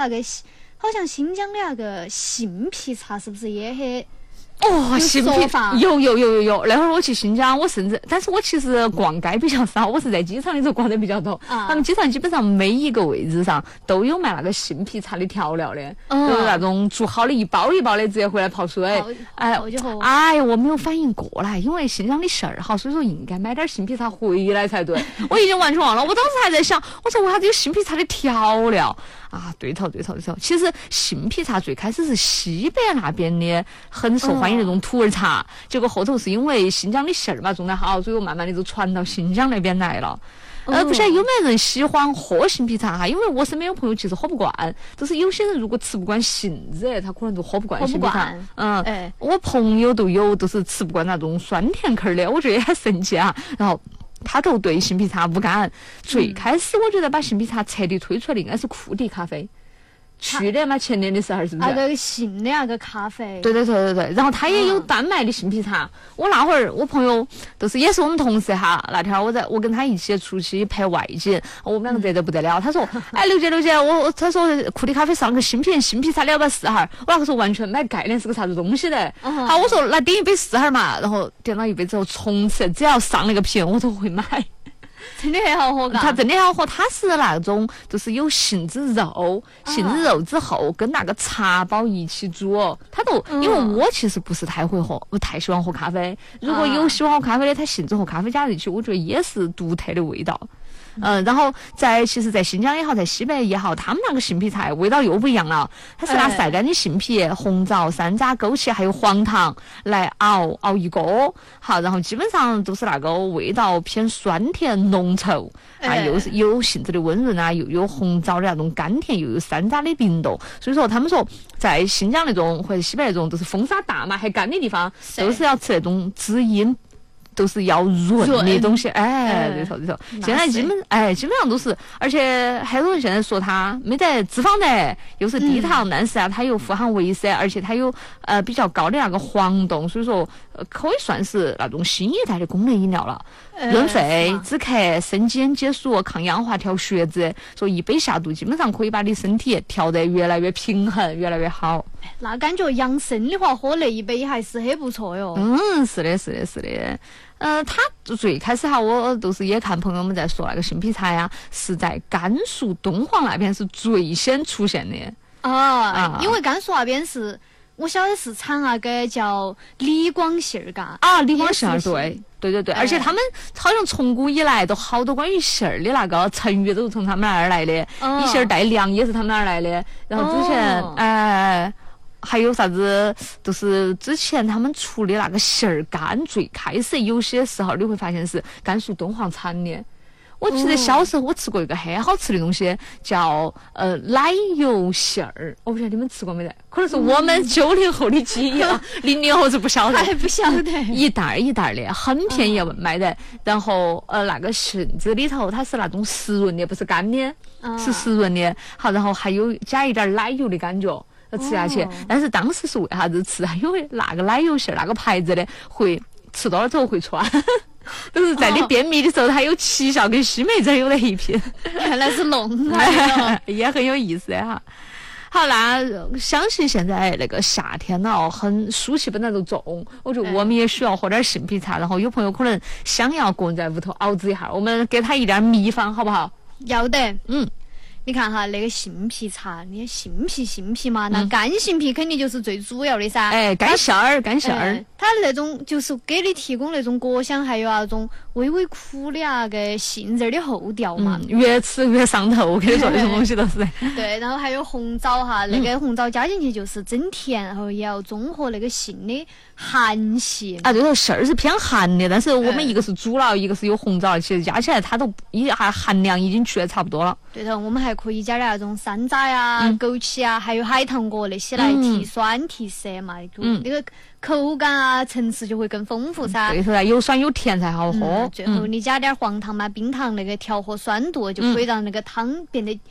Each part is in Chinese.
那个好像新疆的那个杏皮茶是不是也很？ 哦，杏皮有。那会儿我去新疆，但是我其实逛街比较少，我是在机场的时候逛的比较多。他们机场基本上每一个位置上都有卖那个杏皮茶的调料的，就是那种煮好的一包一包的，直接回来泡水。我没有反应过来，因为新疆的事儿好，所以说应该买点杏皮茶回来才对。我已经完全忘了，我当时还在想，我说为啥子有杏皮茶的调料啊？对头。其实杏皮茶最开始是西北那边的很受欢迎那种土耳茶，结果后头是因为新疆的馅儿嘛种得好，所以我慢慢的就传到新疆那边来了。不晓得有没有人喜欢喝杏皮茶哈？因为我身边有朋友其实喝不惯，就是有些人如果吃不惯杏子，他可能就喝不惯杏皮茶。我朋友都是吃不惯那种酸甜口的，我觉得也很神奇啊。然后他都对杏皮茶无感。最开始我觉得把杏皮茶彻底推出来的应该是库迪咖啡。去年嘛，前年的时候是不是？ 那个杏的那个咖啡。对。 然后他也有单卖的杏皮茶。我那会儿我朋友也是我们同事哈。那天我跟他一起出去拍外景，我们两个热得不得了。他说：“哎，刘姐，他说库迪咖啡上个杏皮茶你要不要试哈？”我那个时候完全没概念是个啥子东西的。好，我说来点一杯试哈嘛。然后点了一杯之后，从此只要上那个瓶，我都会买。 真的很好喝， 它真的很好喝，它是那种就是有杏子肉之后跟那个茶包一起煮，它都因为我其实不是太会喝，不太喜欢喝咖啡。如果有喜欢喝咖啡的，它杏子和咖啡加在一起，我觉得也是独特的味道。然后其实，在新疆也好，在西北也好，他们那个杏皮茶味道又不一样了。它是拿晒干的杏皮、红枣、山楂、枸杞还有黄糖来熬一锅，好，然后基本上都是那个味道偏酸甜浓稠啊，又是有杏子的温润啊，又有红枣的那种甘甜，又有山楂的灵动。所以说，他们说在新疆那种或者西北那种都是风沙大嘛还干的地方，都是要吃那种滋阴。都是要润的东西，对头。现在基本上都是，而且很多人现在说它没得脂肪的，又是低糖，但是它又富含维 C，而且它有比较高的那个黄酮，所以说可以算是那种新一代的功能饮料了。润肺、止咳、生津解暑、抗氧化、调血脂，说一杯下肚，基本上可以把你身体调得越来越平衡，越来越好。 那感觉养生的话，喝那一杯还是很不错哟。 是的。它最开始哈，我都是也看朋友们在说那个杏皮茶呀，是在甘肃敦煌那边是最先出现的。 因为甘肃那边是。我晓得是产那个叫李广杏儿嘎李广杏儿，对，而且他们好像从古以来都好多关于杏儿的那个成语都是从他们那儿来的，以杏儿代粮也是他们那儿来的。然后之前还有啥子，就是之前他们出的那个杏儿干，最开始有些时候你会发现是甘肃敦煌产的。我记得小时候我吃过一个很好吃的东西，叫奶油杏儿，我不晓得你们吃过没得？可能是我们90后的记忆了，00后是不晓得。 还不晓得。 一袋一袋的，很便宜卖的。然后那个杏子里头它是那种湿润的，不是干的，是湿润的。好，然后还有加一点奶油的感觉。吃下去，但是当时是为啥子吃啊？因为那个奶油馅儿那个牌子的会吃多了之后会穿，都是在你便秘的时候，它有奇效跟西梅子有的一拼。 原来是弄也很有意思哈。好，那相信现在那个夏天了，很暑气本来就重，我觉得我们也需要喝点杏皮茶。然后有朋友可能想要个人在屋头熬制一下，我们给他一点秘方，好不好？ 要得，你看哈，那个杏皮茶，你杏皮嘛，那干杏皮肯定就是最主要的噻。 干馅儿。 它那种就是给你提供那种果香，还有那种微微苦的那个杏仁的后调嘛。 越吃越上头，我跟你说，这种东西都是。 对，然后还有红枣哈，那个红枣加进去就是增甜，然后也要中和那个杏的寒性。 对头，杏儿是偏寒的，但是我们一个是煮了，一个是有红枣，其实加起来它都含量已经去的差不多了。 对头，我们还可以加点那种山楂呀、枸杞啊，还有海棠果那些来提酸提涩嘛，那个口感啊层次就会更丰富噻。 对头，有酸有甜才好喝。 最后你加点黄糖嘛、冰糖那个调和酸度，就可以让那个汤变得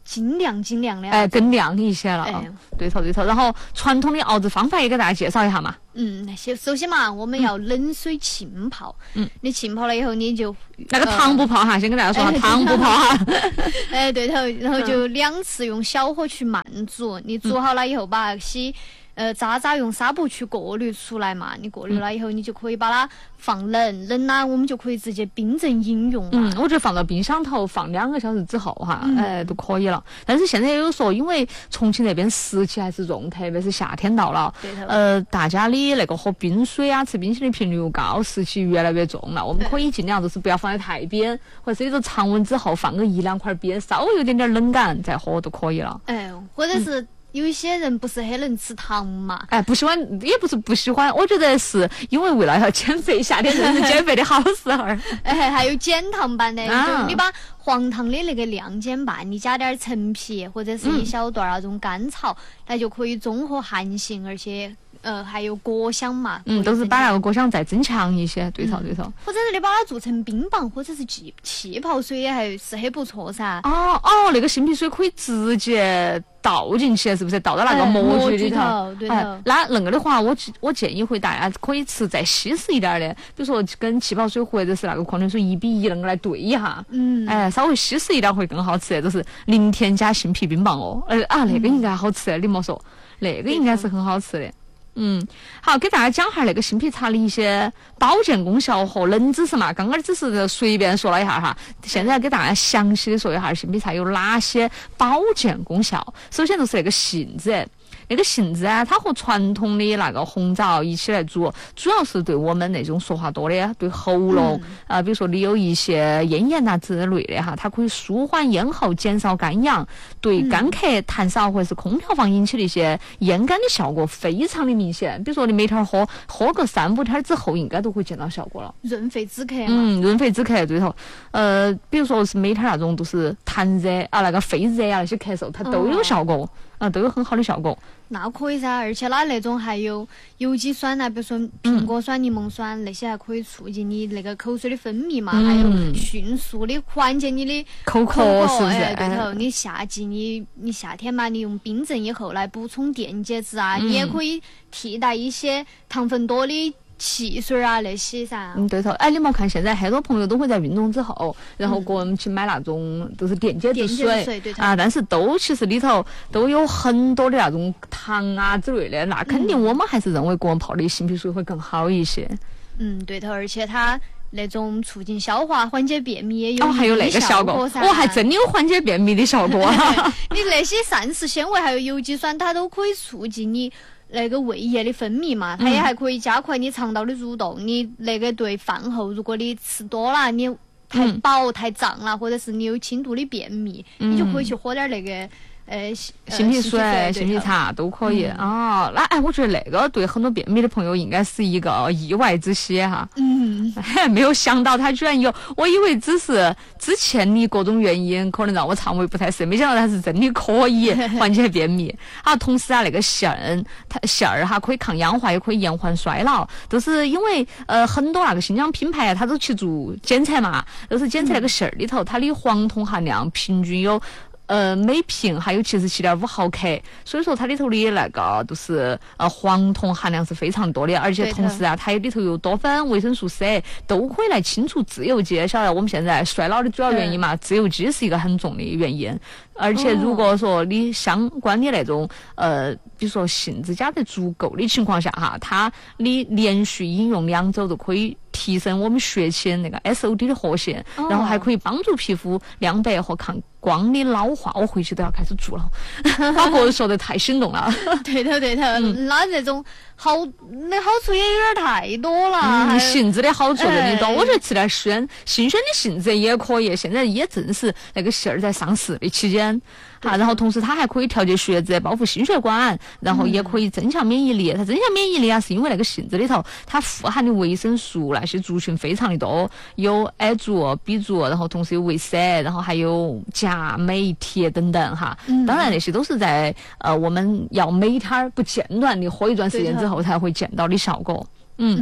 精亮的， 哎，更亮一些了。对头。然后传统的熬制方法也给大家介绍一下嘛。 首先嘛，我们要冷水浸泡。你浸泡了以后，你就那个糖不泡哈，先跟大家说哈，糖不泡哈。 对头，然后就2次用小火去慢煮，你煮好了以后，把那些渣渣用纱布去过滤出来嘛。你过滤了以后，你就可以把它放冷啦，我们就可以直接冰镇饮用。 我觉得放到冰箱头放2个小时之后哈，都可以了。但是现在也有说，因为重庆那边湿气还是重，特别是夏天到了，大家的那个喝冰水啊、吃冰淇淋频率又高，湿气越来越重了。我们可以尽量就是不要放得太边，或者是一种常温之后放个1-2块边，稍微有点冷感再喝都可以了。 或者是。有一些人不是很能吃糖嘛？ 不喜欢，也不是不喜欢，我觉得是因为为了要减肥，夏天正是减肥的好时候。 还有减糖版的，就你把黄糖的那个量减半，你加点陈皮或者是一小段那种甘草，那就可以中和寒性，而且还有果香嘛。 都是把那个果香再增强一些，对头。 或者是你把它做成冰棒，或者是气泡水也还是很不错噻。 那个杏皮水可以直接倒进去，是不是倒到那个模具里头？ 对头。 那个的话，我建议回大家可以吃再稀释一点的，比如说跟气泡水或者是那个矿泉水1:1那个来兑一下。稍微稀释一点会更好吃，就是零添加杏皮冰棒哦。那个应该好吃，你莫说，那个应该是很好吃的。好，给大家讲下那个杏皮茶的一些保健功效和冷知识嘛。刚刚只是随便说了一下哈，现在给大家详细的说一下杏皮茶有哪些保健功效。首先就是那个杏子。那个杏子啊，它和传统的那个红枣一起来煮，主要是对我们那种说话多的、对喉咙比如说你有一些咽炎啊之类的哈，它可以舒缓咽喉、减少干痒，对干咳、痰少或者是空调房引起的一些咽干的效果非常的明显。比如说你每天喝个3-5天之后，应该都会见到效果了。 润肺止咳嘛。 润肺止咳对头。比如说是每天那种都是痰热那个肺热那些咳嗽，它都有效果。都有很好的效果。 那可以噻，而且那种还有有机酸比如说苹果酸、柠檬酸那些，还可以促进你那个口水的分泌嘛，还有迅速的缓解你的口渴，是不是？ 对头。你夏季你夏天嘛，你用冰镇以后来补充电解质啊，你也可以替代一些糖分多的汽水啊那些噻。 对头。你莫看现在很多朋友都会在运动之后，然后个人去买那种都是电解质水对但是其实里头都有很多的那种糖啊之类的，那肯定我们还是认为个人泡的杏皮水会更好一些。 对头。而且它那种促进消化、缓解便秘也有还有那个效果噻。还真的有缓解便秘的效果。 你那些膳食纤维还有有机酸，它都可以促进你那个胃液的分泌嘛，它也还可以加快你肠道的蠕动。你那个对饭后，如果你吃多了，你太饱太胀了，或者是你有轻度的便秘，你就可以去喝点那个杏皮水、杏皮茶都可以。我觉得那个对很多便秘的朋友应该是一个意外之喜哈。没有想到它居然有，我以为只是之前的各种原因可能让我肠胃不太适，没想到它是真的可以缓解便秘。同时那个杏儿可以抗氧化，也可以延缓衰老，都是因为很多那个新疆品牌它都去做检测嘛，都是检测那个杏儿里头它的黄酮含量平均有每瓶还有77.5毫克，所以说它里头的那个都是黄酮含量是非常多的，而且同时它里头有多酚、维生素 C 都可以来清除自由基。晓得我们现在衰老的主要原因嘛，自由基是一个很重的原因。而且如果说你相关的那种比如说杏子加得足够的情况下哈，你连续饮用2周都可以提升我们血清那个 SOD 的活性，然后还可以帮助皮肤亮白和抗光的老化。我回去都要开始做了，把个人说得太心动了。 对头，那种好处也有点太多了。 杏子的好处真的多，我觉得吃点新鲜的杏子也可以。现在也正是那个杏儿在上市的期间。然后同时它还可以调节血脂，保护心血管，然后也可以增强免疫力。它增强免疫力是因为那个杏子里头它富含的维生素那些族群非常的多，有 A 族、B 族，然后同时有维 C， 然后还有钾、镁、铁等等哈。当然那些都是在我们要每天不间断的喝一段时间之后才会见到的效果。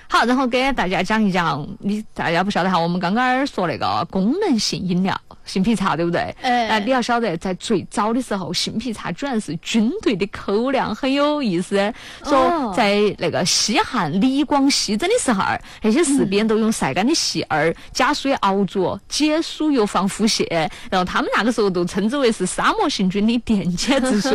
好，然后给大家讲一讲，大家不晓得哈，我们刚刚说那个功能性饮料杏皮茶，对不对？你要晓得，在最早的时候，杏皮茶居然是军队的口粮，很有意思。说在那个西汉李广西征的时候，那些士兵都用晒干的细儿加水熬煮，解暑又防腹泻，然后他们那个时候都称之为是沙漠行军的电解质水。